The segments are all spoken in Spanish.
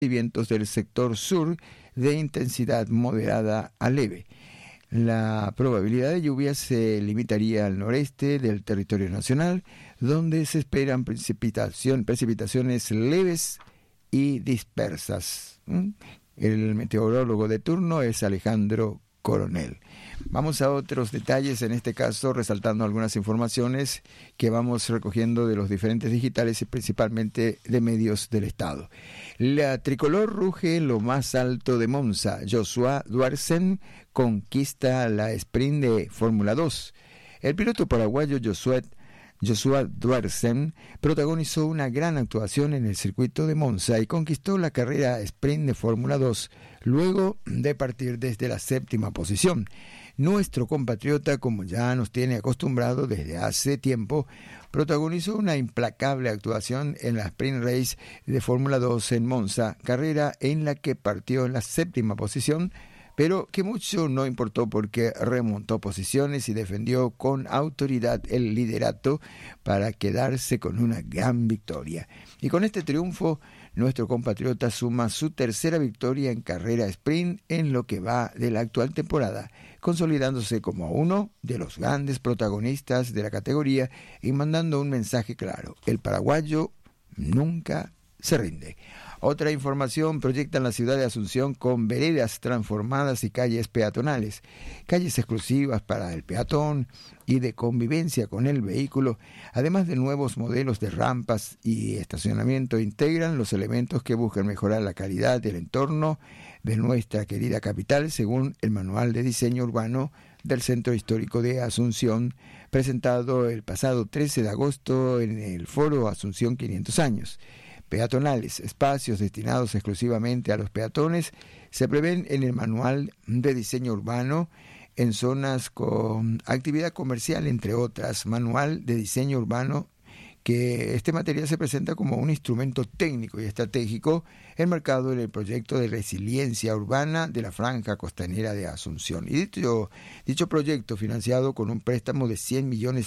y vientos del sector sur de intensidad moderada a leve. La probabilidad de lluvia se limitaría al noreste del territorio nacional, donde se esperan precipitaciones leves y dispersas. El meteorólogo de turno es Alejandro Coronel. Vamos a otros detalles, en este caso resaltando algunas informaciones que vamos recogiendo de los diferentes digitales y principalmente de medios del Estado. La tricolor ruge en lo más alto de Monza. Joshua Duarsen conquista la sprint de Fórmula 2. El piloto paraguayo Joshua Duarsen protagonizó una gran actuación en el circuito de Monza y conquistó la carrera sprint de Fórmula 2 luego de partir desde la 7ª posición. Nuestro compatriota, como ya nos tiene acostumbrado desde hace tiempo, protagonizó una implacable actuación en la sprint race de Fórmula 2 en Monza, carrera en la que partió en la 7ª posición, pero que mucho no importó porque remontó posiciones y defendió con autoridad el liderato para quedarse con una gran victoria. Y con este triunfo, nuestro compatriota suma su 3ª victoria en carrera sprint en lo que va de la actual temporada, consolidándose como uno de los grandes protagonistas de la categoría y mandando un mensaje claro: el paraguayo nunca se rinde. Otra información: proyectan la ciudad de Asunción con veredas transformadas y calles peatonales, calles exclusivas para el peatón y de convivencia con el vehículo, además de nuevos modelos de rampas y estacionamiento. Integran los elementos que buscan mejorar la calidad del entorno de nuestra querida capital, según el Manual de Diseño Urbano del Centro Histórico de Asunción, presentado el pasado 13 de agosto en el Foro Asunción 500 años. Peatonales, espacios destinados exclusivamente a los peatones, se prevén en el Manual de Diseño Urbano en zonas con actividad comercial, entre otras. Manual de Diseño Urbano, que este material se presenta como un instrumento técnico y estratégico enmarcado en el proyecto de resiliencia urbana de la franja costanera de Asunción. Y dicho proyecto, financiado con un préstamo de $100 millones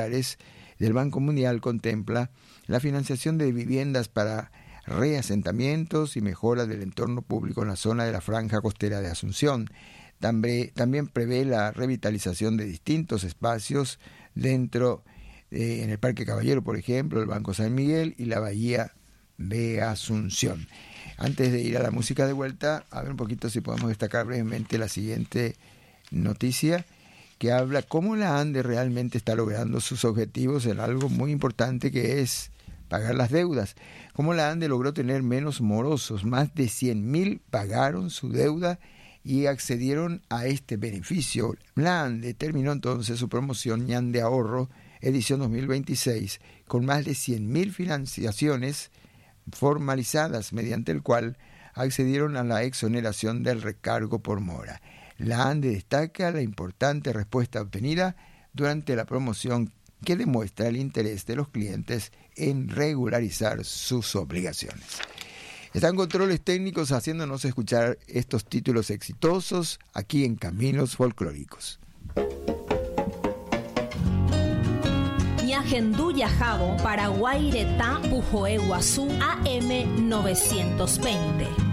del Banco Mundial, contempla la financiación de viviendas para reasentamientos y mejora del entorno público en la zona de la franja costera de Asunción. También prevé la revitalización de distintos espacios dentro en el Parque Caballero, por ejemplo, el Banco San Miguel y la Bahía de Asunción. Antes de ir a la música de vuelta, a ver un poquito si podemos destacar brevemente la siguiente noticia, que habla cómo la ANDE realmente está logrando sus objetivos en algo muy importante, que es pagar las deudas. Cómo la ANDE logró tener menos morosos, más de 100.000 pagaron su deuda y accedieron a este beneficio. La ANDE terminó entonces su promoción Ñan de Ahorro, edición 2026, con más de 100.000 financiaciones formalizadas, mediante el cual accedieron a la exoneración del recargo por mora. La ANDE destaca la importante respuesta obtenida durante la promoción, que demuestra el interés de los clientes en regularizar sus obligaciones. Están controles técnicos haciéndonos escuchar estos títulos exitosos aquí en Caminos Folclóricos. Ñagendú Yajabo, Paraguay Retá, Pujoé Guazú, AM 920.